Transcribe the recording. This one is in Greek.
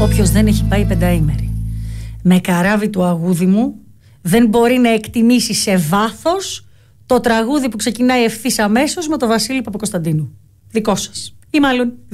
Όποιος δεν έχει πάει πενταήμερη με καράβι του αγούδι μου δεν μπορεί να εκτιμήσει σε βάθος το τραγούδι που ξεκινάει ευθύς αμέσως με τον Βασίλη Παπακοσταντίνου. Δικό σας. Ή μάλλον